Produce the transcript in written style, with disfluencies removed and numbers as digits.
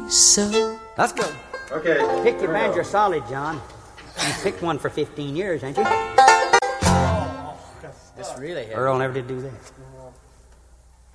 so. That's good. Okay. Pick your banjo solid, John. You picked one for 15 years, ain't you? This really hit. Earl never did do that.